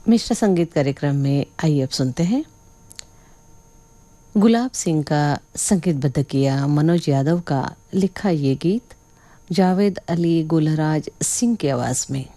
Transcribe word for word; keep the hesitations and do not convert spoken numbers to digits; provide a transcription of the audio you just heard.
मिश्र संगीत कार्यक्रम में आइए अब सुनते हैं गुलाब सिंह का संगीतबद्ध किया मनोज यादव का लिखा ये गीत जावेद अली गुलराज सिंह की आवाज में।